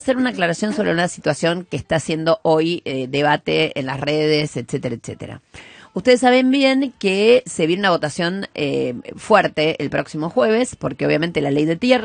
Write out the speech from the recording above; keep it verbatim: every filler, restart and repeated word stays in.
hacer una aclaración sobre una situación que está haciendo hoy eh, debate en las redes, etcétera, etcétera. Ustedes saben bien que se viene una votación eh, fuerte el próximo jueves, porque obviamente la ley de tierra